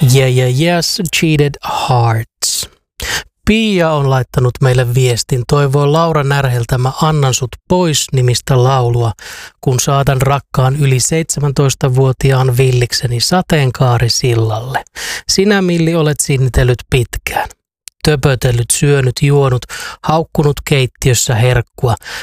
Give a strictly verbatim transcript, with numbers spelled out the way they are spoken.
Yeah, yeah, yes, cheated hearts. Pia on laittanut meille viestin. Toivoo Laura Närheltä Mä annan sut pois -nimistä laulua, kun saatan rakkaan yli seitsemäntoistavuotiaan villikseni sateenkaarisillalle. Sinä, Milli, olet sinnitellyt pitkään. Töpötellyt, syönyt, juonut, haukkunut keittiössä herkkua,